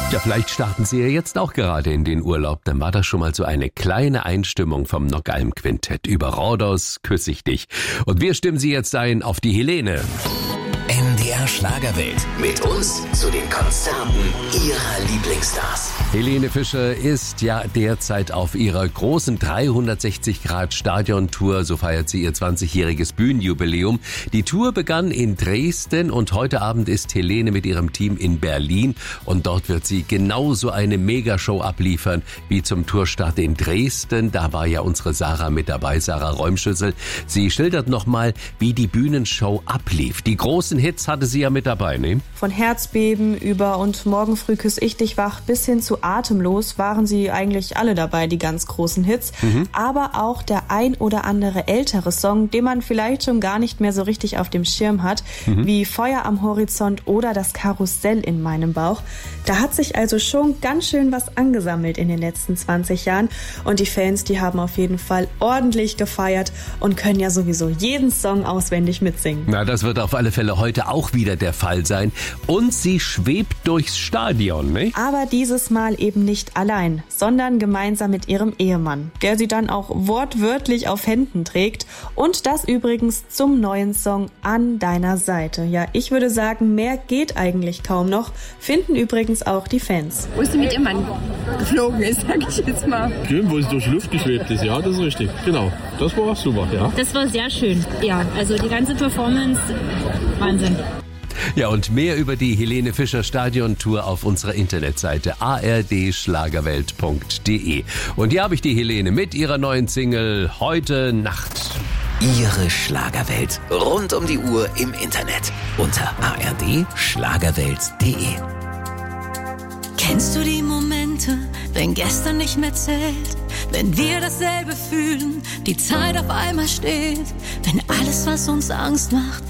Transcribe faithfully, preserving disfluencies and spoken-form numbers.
Ja, vielleicht starten Sie ja jetzt auch gerade in den Urlaub. Dann war das schon mal so eine kleine Einstimmung vom Nocalm-Quintett. Über Rhodos küsse ich dich. Und wir stimmen Sie jetzt ein auf die Helene. N D R Schlagerwelt. Mit uns zu den Konzerten Ihrer Lieblingsstars. Helene Fischer ist ja derzeit auf ihrer großen dreihundertsechzig Grad Stadiontour. So feiert sie ihr zwanzigjähriges Bühnenjubiläum. Die Tour begann in Dresden und heute Abend ist Helene mit ihrem Team in Berlin. Und dort wird sie genauso eine Megashow abliefern wie zum Tourstart in Dresden. Da war ja unsere Sarah mit dabei, Sarah Räumschüssel. Sie schildert nochmal, wie die Bühnenshow ablief. Die großen Hits hatte sie ja mit dabei, ne? Von Herzbeben über und Morgen früh küss ich dich wach bis hin zu Atemlos waren sie eigentlich alle dabei, die ganz großen Hits. Mhm. Aber auch der ein oder andere ältere Song, den man vielleicht schon gar nicht mehr so richtig auf dem Schirm hat, mhm. wie Feuer am Horizont oder das Karussell in meinem Bauch. Da hat sich also schon ganz schön was angesammelt in den letzten zwanzig Jahren. Und die Fans, die haben auf jeden Fall ordentlich gefeiert und können ja sowieso jeden Song auswendig mitsingen. Na, das wird auf alle Fälle heute auch wieder der Fall sein. Und sie schwebt durchs Stadion, ne? Aber dieses Mal eben nicht allein, sondern gemeinsam mit ihrem Ehemann, der sie dann auch wortwörtlich auf Händen trägt. Und das übrigens zum neuen Song An deiner Seite. Ja, ich würde sagen, mehr geht eigentlich kaum noch, finden übrigens auch die Fans. Wo sie mit ihrem Mann geflogen ist, sag ich jetzt mal. Schön, wo sie durch die Luft geschwebt ist, ja, das ist richtig. Genau, das war auch super, ja. Das war sehr schön, ja, also die ganze Performance, Wahnsinn. Ja, und mehr über die Helene Fischer Stadiontour auf unserer Internetseite a r d schlagerwelt punkt d e. Und hier habe ich die Helene mit ihrer neuen Single Heute Nacht. Ihre Schlagerwelt. Rund um die Uhr im Internet. Unter a r d schlagerwelt punkt d e. Kennst du die Momente, wenn gestern nicht mehr zählt? Wenn wir dasselbe fühlen, die Zeit auf einmal steht? Wenn alles, was uns Angst macht,